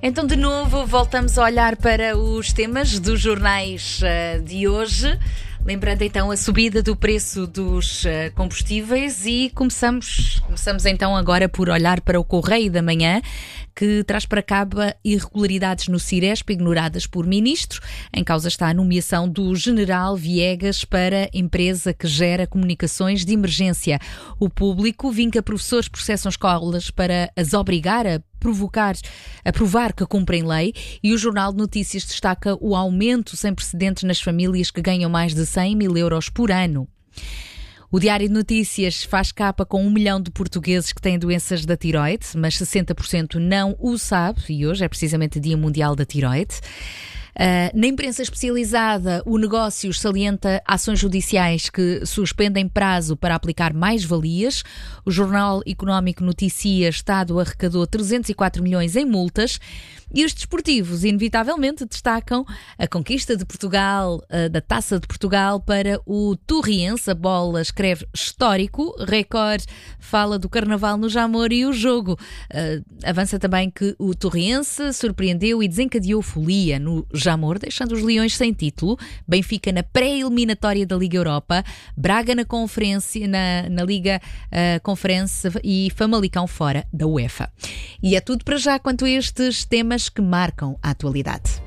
Então, de novo, voltamos a olhar para os temas dos jornais de hoje. Lembrando então a subida do preço dos combustíveis e começamos então agora por olhar para o Correio da Manhã, que traz para cabo irregularidades no Ciresp ignoradas por ministro. Em causa está a nomeação do general Viegas para a empresa que gera comunicações de emergência. O Público vinca professores que processam escolas para as obrigar a provar que cumprem lei, e o Jornal de Notícias destaca o aumento sem precedentes nas famílias que ganham mais de 100 mil euros por ano. O Diário de Notícias faz capa com 1 milhão de portugueses que têm doenças da tiroide, mas 60% não o sabe, e hoje é precisamente o Dia Mundial da Tiroide. Na imprensa especializada, o Negócios salienta ações judiciais que suspendem prazo para aplicar mais-valias. O Jornal Económico noticia Estado arrecadou 304 milhões em multas. E os desportivos, inevitavelmente, destacam a conquista de Portugal, da Taça de Portugal para o Torriense. A Bola escreve histórico. Record fala do Carnaval no Jamor e o jogo. Avança também que o Torriense surpreendeu e desencadeou folia no Jamor, deixando os Leões sem título. Benfica na pré-eliminatória da Liga Europa. Braga na Conferência, na Liga Conferência, e Famalicão fora da UEFA. E é tudo para já quanto a estes temas que marcam a atualidade.